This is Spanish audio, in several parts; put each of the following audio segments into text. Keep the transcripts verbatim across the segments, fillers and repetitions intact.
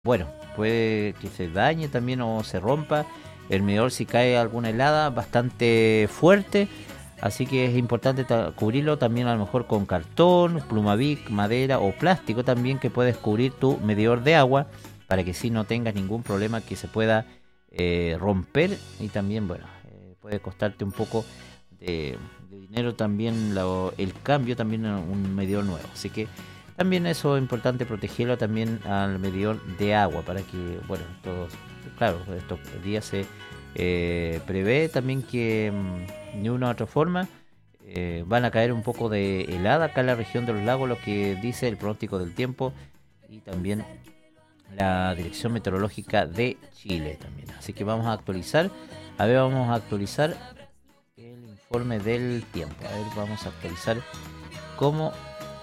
bueno, puede que se dañe también o se rompa. El medidor, si cae alguna helada bastante fuerte, así que es importante ta- cubrirlo también a lo mejor con cartón, plumavic, madera o plástico también, que puedes cubrir tu medidor de agua para que si no tengas ningún problema que se pueda eh, romper. Y también, bueno, eh, puede costarte un poco de, de dinero también la- el cambio también a un medidor nuevo, así que también eso es importante protegerlo también al medidor de agua para que, bueno, todos, claro, estos días se eh, prevé también que mm, de una u otra forma eh, van a caer un poco de helada acá en la región de los lagos, lo que dice el pronóstico del tiempo y también la Dirección Meteorológica de Chile también. Así que vamos a actualizar, a ver, vamos a actualizar el informe del tiempo. A ver, vamos a actualizar cómo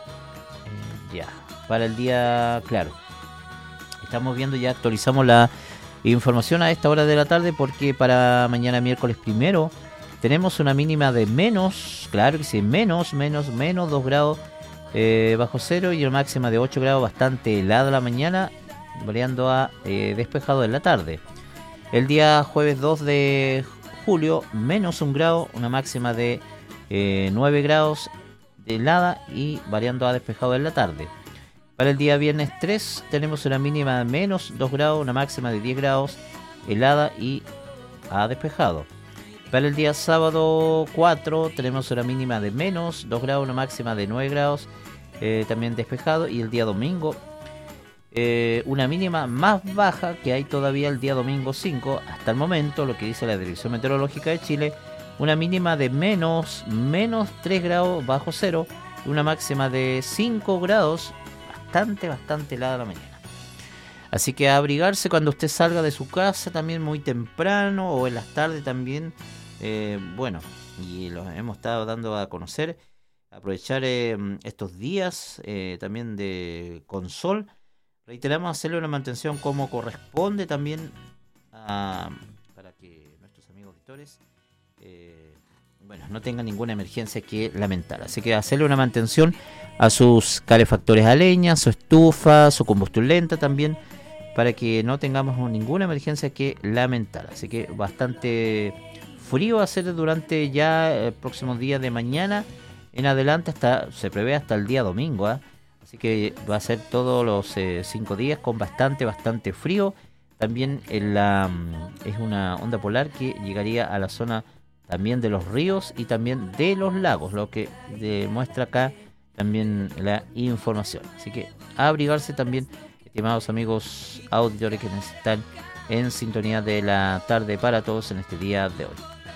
eh, ya, para el día, claro. Estamos viendo, ya actualizamos la información a esta hora de la tarde porque para mañana miércoles primero tenemos una mínima de menos, claro que sí, menos, menos, menos dos grados eh, bajo cero y una máxima de ocho grados, bastante helada la mañana, variando a eh, despejado en la tarde. El día jueves dos de julio, menos un grado, una máxima de eh, nueve grados de helada y variando a despejado en la tarde. Para el día viernes tres tenemos una mínima de menos dos grados, una máxima de diez grados, helada y a despejado. Para el día sábado cuatro tenemos una mínima de menos dos grados, una máxima de nueve grados, eh, también despejado. Y el día domingo eh, una mínima más baja que hay todavía el día domingo cinco, hasta el momento, lo que dice la Dirección Meteorológica de Chile, una mínima de menos, menos tres grados bajo cero, una máxima de cinco grados, bastante, bastante helada la mañana. Así que a abrigarse cuando usted salga de su casa también muy temprano o en las tardes también. Eh, bueno, y los hemos estado dando a conocer. Aprovechar eh, estos días eh, también de con sol. Reiteramos hacerle una mantención como corresponde también a, para que nuestros amigos auditores eh, bueno, no tengan ninguna emergencia que lamentar. Así que hacerle una mantención a sus calefactores a leña, su estufa, su combustión lenta también, para que no tengamos ninguna emergencia que lamentar. Así que bastante frío va a ser durante ya el próximo día de mañana en adelante, hasta se prevé hasta el día domingo, ¿eh? Así que va a ser todos los eh, cinco días con bastante, bastante frío. También en la, es una onda polar que llegaría a la zona también de los ríos y también de los lagos, lo que demuestra acá también la información. Así que a abrigarse también, estimados amigos auditores que están en sintonía de la tarde para todos en este día de hoy.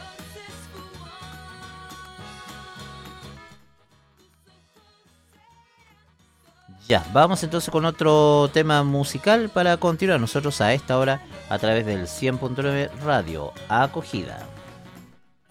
Ya, vamos entonces con otro tema musical para continuar nosotros a esta hora a través del cien punto nueve Radio Acogida.